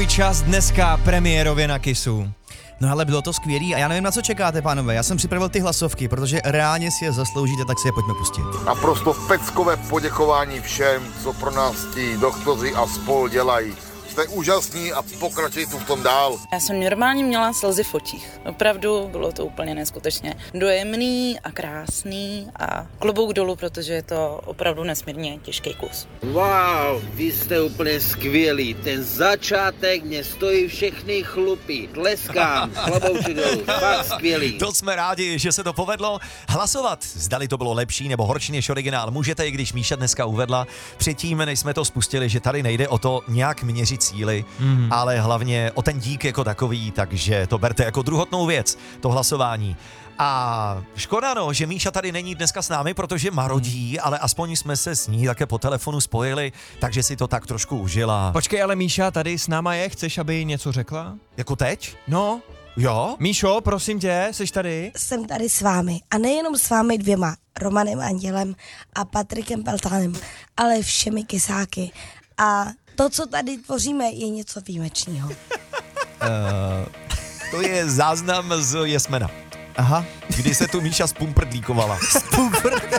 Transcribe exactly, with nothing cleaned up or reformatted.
Čas dneska premiérově na Kissu. No ale bylo to skvělý a já nevím, na co čekáte, pánové. Já jsem připravil ty hlasovky, protože reálně si je zasloužíte, tak si je pojďme pustit. Naprosto peckové poděkování všem, co pro nás ti doktoři a spol dělají. Jste úžasní a pokračujte v tom dál. Já jsem normálně měla slzy v očích. Opravdu bylo to úplně neskutečně dojemný a krásný a klobouk dolů, protože je to opravdu nesmírně těžký kus. Wow, vy jste úplně skvělí. Ten začátek mě stojí všechny chlupy. Tleskám, klobouček dolů, fakt skvělý. To jsme rádi, že se to povedlo. Hlasovat, zdali to bylo lepší nebo horší než originál, můžete, i když Míša dneska uvedla předtím, než jsme to spustili, že tady nejde o to nějak měřit cíly, mm. ale hlavně o ten dík jako takový, takže to berte jako druhotnou věc, to hlasování. A škoda no, že Míša tady není dneska s námi, protože marodí, ale aspoň jsme se s ní také po telefonu spojili, takže si to tak trošku užila. Počkej, ale Míša tady s náma je, chceš, aby jí něco řekla? Jako teď? No. Jo? Míšo, prosím tě, seš tady? Jsem tady s vámi a nejenom s vámi dvěma, Romanem Andělem a Patrikem Peltánem, ale všemi kysáky. A to, co tady tvoříme, je něco výjimečného. uh, to je záznam z Jesmena. Aha. Kdy se tu Míša zpumprdlíkovala. Spupr.